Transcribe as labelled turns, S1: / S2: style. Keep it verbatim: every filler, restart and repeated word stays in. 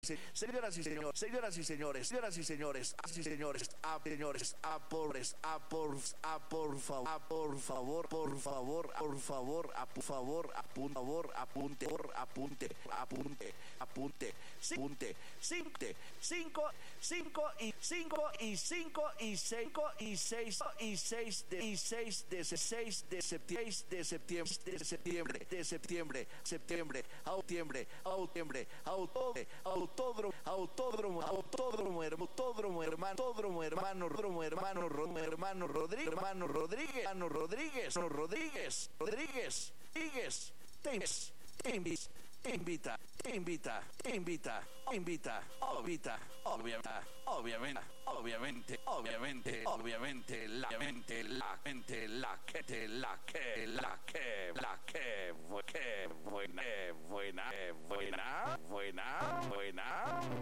S1: Señoras y señores, señoras y señores, señoras y señores, así señores, a señores, a pobres, a por, a por favor, a por favor, por favor, por favor, a por favor, a por favor, apunte, por apunte, apunte, apunte, apunte, cinco, cinco, cinco y cinco y cinco y cinco y seis y seis de y seis de seis de septiembre de septiembre de septiembre de septiembre septiembre septiembre septiembre autódromo autódromo autódromo autódromo autódromo hermano autódromo hermano hermano hermano hermano Rodríguez hermano Rodríguez hermano Rodríguez Rodríguez Rodríguez Rodríguez te invita te invita te invita te invita invita invita obviamente obviamente obviamente obviamente obviamente la mente la mente la que la que la que la que buena buena buena buena buena